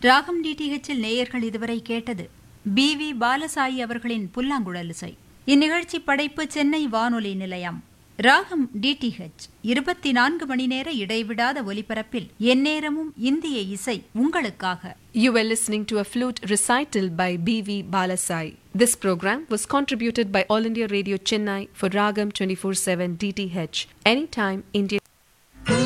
ராகம் டிடிஹெச்சில் நேயர்கள் இதுவரை கேட்டது பி.வி. பாலசாயி அவர்களின் புல்லாங்குழல் இசை. இந்நிகழ்ச்சி படைப்பு சென்னை வானொலி நிலையம். ராகம் டிடிஹெச் 24 மணி நேர இடைவிடாத ஒலிபரப்பில் எந்நேரமும் இந்திய இசை உங்களுக்காக. You were listening to a flute recital by B.V. Balasai. This program was contributed by All India Radio Chennai for Ragam 24/7 DTH. Anytime Indian